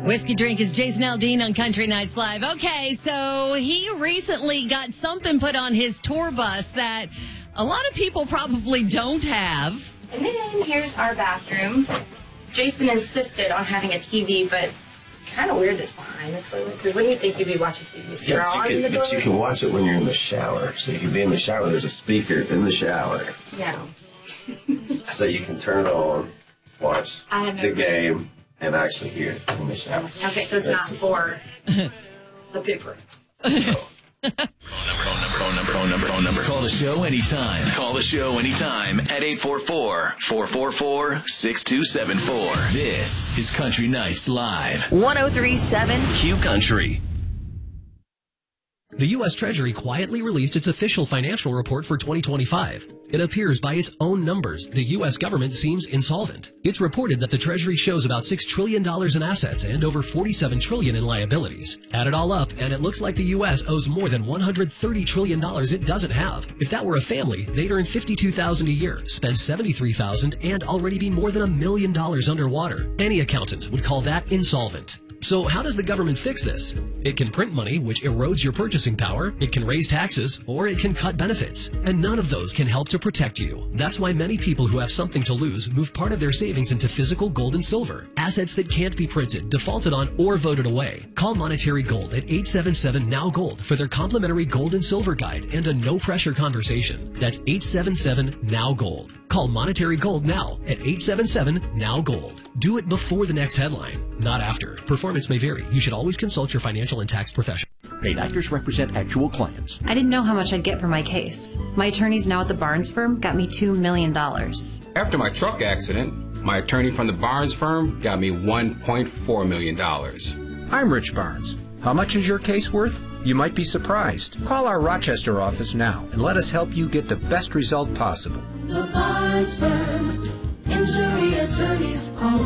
Whiskey Drink is Jason Aldean on Country Nights Live. Okay, so he recently got something put on his tour bus that a lot of people probably don't have. And then here's our bathroom. Jason insisted on having a TV, but kind of weird it's behind the toilet. Because when you think you'd be watching TV, but you can watch it when you're in the shower. So you can be in the shower. There's a speaker in the shower. Yeah. So you can turn it on, watch the game, and actually hear it in the shower. Okay, so it's not for the paper. Phone number. Call the show anytime. Call the show anytime at 844-444-6274. This is Country Nights Live. 103.7 Q Country. The U.S. Treasury quietly released its official financial report for 2025. It appears by its own numbers, the U.S. government seems insolvent. It's reported that the Treasury shows about $6 trillion in assets and over $47 trillion in liabilities. Add it all up, and it looks like the U.S. owes more than $130 trillion it doesn't have. If that were a family, they'd earn $52,000 a year, spend $73,000, and already be more than $1 million underwater. Any accountant would call that insolvent. So how does the government fix this? It can print money, which erodes your purchasing power. It can raise taxes, or it can cut benefits. And none of those can help to protect you. That's why many people who have something to lose move part of their savings into physical gold and silver. Assets that can't be printed, defaulted on, or voted away. Call Monetary Gold at 877-NOW-GOLD for their complimentary gold and silver guide and a no-pressure conversation. That's 877-NOW-GOLD. Call Monetary Gold now at 877-NOW-GOLD. Do it before the next headline, not after. Performance may vary. You should always consult your financial and tax professional. Paid actors represent actual clients. I didn't know how much I'd get for my case. My attorneys now at the Barnes firm got me $2 million. After my truck accident, my attorney from the Barnes firm got me $1.4 million. I'm Rich Barnes. How much is your case worth? You might be surprised. Call our Rochester office now and let us help you get the best result possible. The Barnes firm. Injury attorneys. Call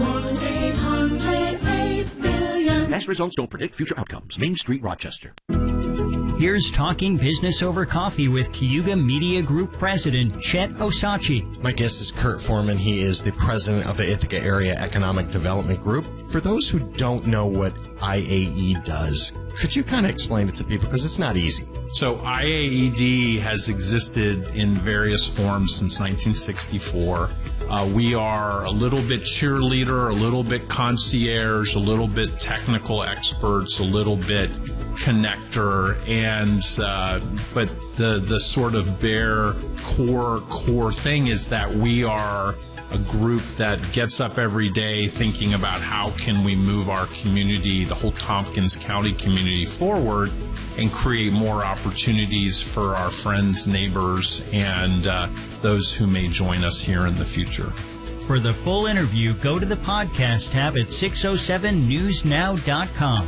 1-800-8-BILLION. Past results don't predict future outcomes. Main Street, Rochester. Here's Talking Business Over Coffee with Cayuga Media Group President Chet Osachi. My guest is Kurt Foreman. He is the president of the Ithaca Area Economic Development Group. For those who don't know what IAE does, could you kind of explain it to people? Because it's not easy. So IAED has existed in various forms since 1964. We are a little bit cheerleader, a little bit concierge, a little bit technical experts, a little bit connector, and but the sort of bare core thing is that we are a group that gets up every day thinking about how can we move our community, the whole Tompkins County community, forward and create more opportunities for our friends, neighbors, and those who may join us here in the future. For the full interview, go to the podcast tab at 607newsnow.com.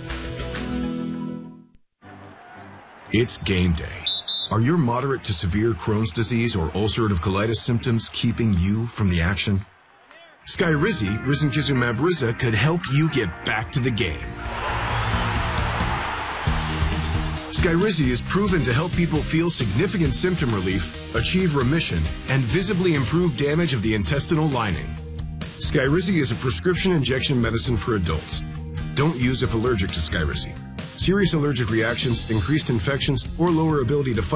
It's game day. Are your moderate to severe Crohn's disease or ulcerative colitis symptoms keeping you from the action? Skyrizi, risankizumab Riza, could help you get back to the game. Skyrizi is proven to help people feel significant symptom relief, achieve remission, and visibly improve damage of the intestinal lining. Skyrizi is a prescription injection medicine for adults. Don't use if allergic to Skyrizi. Serious allergic reactions, increased infections, or lower ability to fight